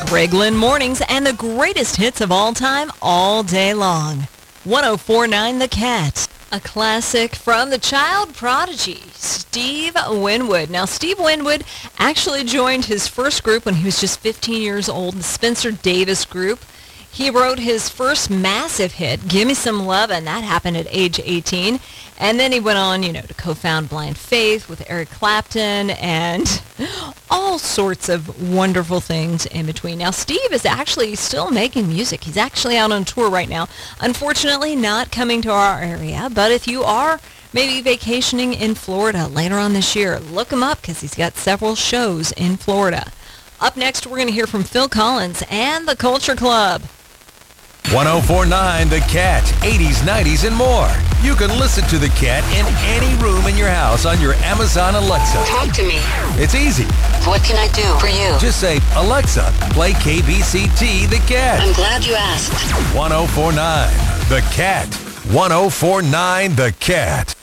Greg Lynn Mornings and the greatest hits of all time, all day long. 104.9 The Cat. A classic from the child prodigy, Steve Winwood. Now, Steve Winwood actually joined his first group when he was just 15 years old, the Spencer Davis Group. He wrote his first massive hit, Gimme Some Love, and that happened at age 18. And then he went on, to co-found Blind Faith with Eric Clapton and all sorts of wonderful things in between. Now, Steve is actually still making music. He's actually out on tour right now. Unfortunately, not coming to our area, but if you are maybe vacationing in Florida later on this year, look him up because he's got several shows in Florida. Up next, we're going to hear from Phil Collins and the Culture Club. 104.9 The Cat, 80s, 90s, and more. You can listen to The Cat in any room in your house on your Amazon Alexa. Talk to me. It's easy. What can I do for you? Just say, Alexa, play KBCT The Cat. I'm glad you asked. 104.9 The Cat. 104.9 The Cat.